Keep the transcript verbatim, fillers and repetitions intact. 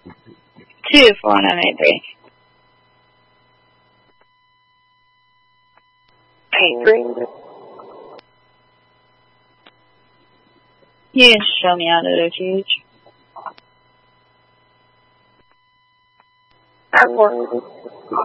Two four nine eight three. Eight three. You can show me out of the huge. I'm one.